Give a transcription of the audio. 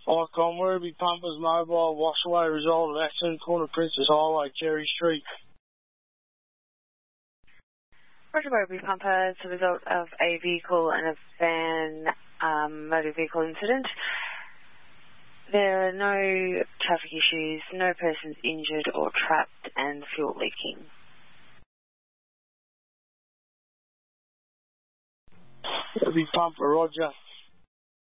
Icon Werribee Pumpers Mobile, Washaway, result of accident, corner Princess Highway, Cherry Street. Roger, Werribee Pumpers, the result of a vehicle and a van motor vehicle incident. There are no traffic issues, no persons injured or trapped, and fuel leaking. Werribee Pumper, Roger.